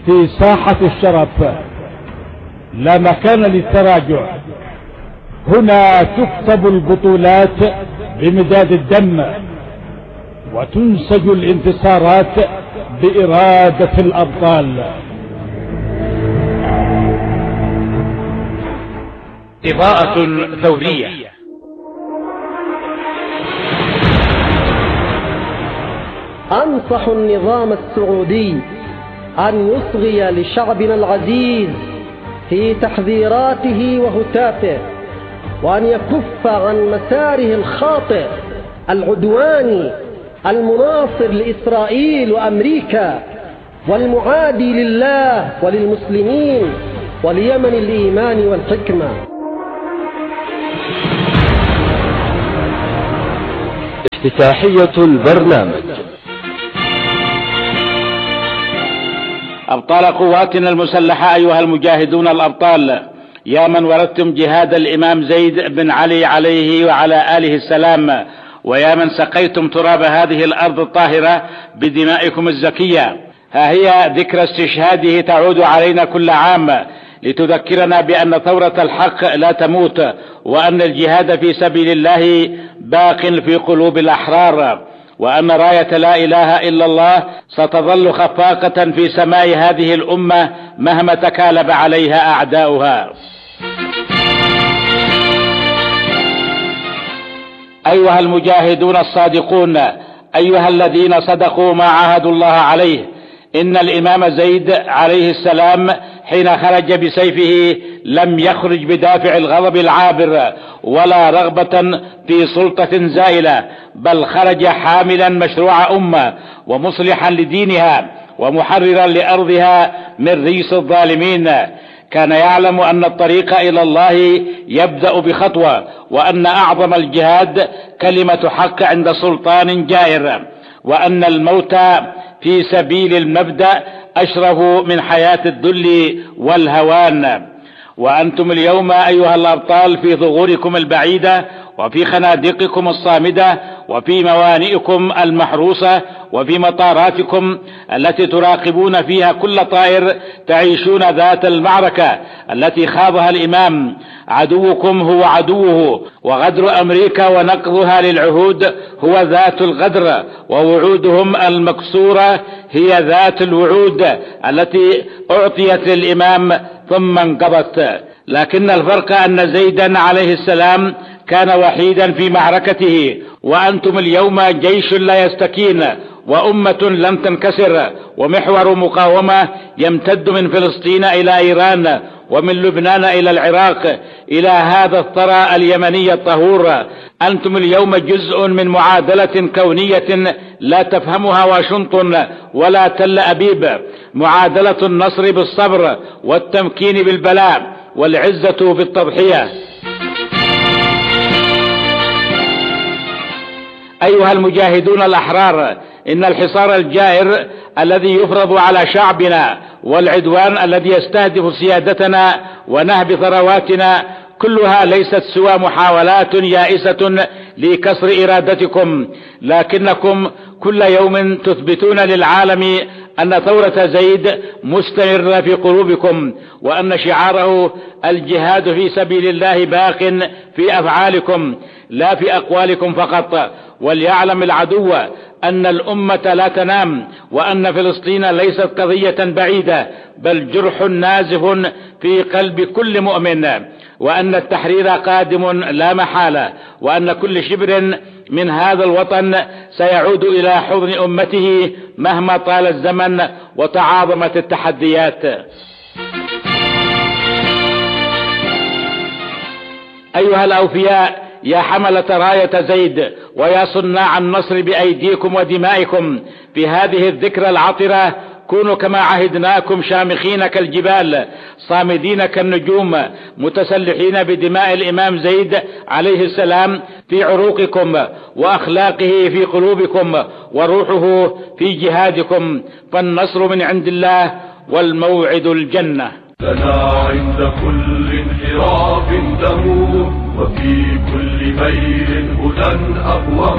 في ساحة الشرف لا مكان للتراجع. هنا تكتب البطولات بمداد الدم، وتنسج الانتصارات بإرادة الأبطال. إضاءة ثورية. أنصح النظام السعودي أن يصغي لشعبنا العزيز في تحذيراته وهتافه، وأن يكف عن مساره الخاطئ العدواني المناصر لإسرائيل وأمريكا والمعادي لله وللمسلمين وليمن الإيمان والحكمة. افتتاحية البرنامج. أبطال قواتنا المسلحة، أيها المجاهدون الأبطال، يا من وردتم جهاد الإمام زيد بن علي عليه وعلى آله السلام، ويا من سقيتم تراب هذه الأرض الطاهرة بدمائكم الزكية، ها هي ذكرى استشهاده تعود علينا كل عام لتذكرنا بأن ثورة الحق لا تموت، وأن الجهاد في سبيل الله باق في قلوب الأحرار، وأن راية لا إله إلا الله ستظل خفاقة في سماء هذه الأمة مهما تكالب عليها أعداؤها. أيها المجاهدون الصادقون، أيها الذين صدقوا ما عاهدوا الله عليه، إن الإمام زيد عليه السلام حين خرج بسيفه لم يخرج بدافع الغضب العابر ولا رغبة في سلطة زائلة، بل خرج حاملا مشروع أمة ومصلحا لدينها ومحررا لأرضها من ريس الظالمين. كان يعلم أن الطريق إلى الله يبدأ بخطوة، وأن أعظم الجهاد كلمة حق عند سلطان جائر، وأن الموت في سبيل المبدأ أشرف من حياة الذل والهوان. وأنتم اليوم أيها الأبطال في ثغوركم البعيدة، وفي خنادقكم الصامدة، وفي موانئكم المحروسة، وفي مطاراتكم التي تراقبون فيها كل طائر، تعيشون ذات المعركة التي خاضها الإمام. عدوكم هو عدوه، وغدر أمريكا ونقضها للعهود هو ذات الغدر، ووعودهم المكسورة هي ذات الوعود التي أعطيت للإمام ثم انقضت. لكن الفرق أن زيدا عليه السلام كان وحيدا في معركته، وأنتم اليوم جيش لا يستكين، وأمة لم تنكسر، ومحور مقاومة يمتد من فلسطين إلى إيران، ومن لبنان إلى العراق، إلى هذا الثرى اليمني الطهور. أنتم اليوم جزء من معادلة كونية لا تفهمها واشنطن ولا تل أبيب، معادلة النصر بالصبر والتمكين بالبلاء والعزة بالتضحية. أيها المجاهدون الأحرار، إن الحصار الجائر الذي يفرض على شعبنا والعدوان الذي يستهدف سيادتنا ونهب ثرواتنا كلها ليست سوى محاولات يائسة لكسر إرادتكم، لكنكم كل يوم تثبتون للعالم أن ثورة زيد مستمرة في قلوبكم، وأن شعاره الجهاد في سبيل الله باق في أفعالكم لا في أقوالكم فقط. وليعلم العدو أن الأمة لا تنام، وأن فلسطين ليست قضية بعيدة بل جرح نازف في قلب كل مؤمن، وأن التحرير قادم لا محالة، وأن كل شبر من هذا الوطن سيعود إلى حضن أمته مهما طال الزمن وتعاظمت التحديات. أيها الأوفياء، يا حملة راية زيد، ويا صناع النصر بأيديكم ودمائكم، في هذه الذكرى العطرة كونوا كما عهدناكم شامخين كالجبال، صامدين كالنجوم، متسلحين بدماء الإمام زيد عليه السلام في عروقكم، وأخلاقه في قلوبكم، وروحه في جهادكم، فالنصر من عند الله والموعد الجنة. لنا عند كل انحراف دموع، وفي كل خير هدى أقوم.